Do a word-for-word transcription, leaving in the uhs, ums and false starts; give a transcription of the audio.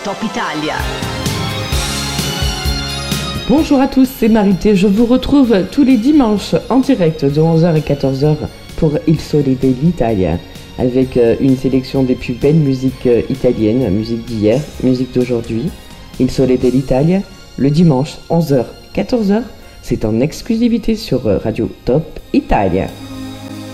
Top Italia. Bonjour à tous, c'est Marité. Je vous retrouve tous les dimanches en direct de onze heures à quatorze heures pour Il Sole dell'Italia, avec une sélection des plus belles musiques italiennes, musique d'hier, musique d'aujourd'hui. Il Sole dell'Italia, le dimanche, onze heures, quatorze heures, c'est en exclusivité sur Radio Top Italia.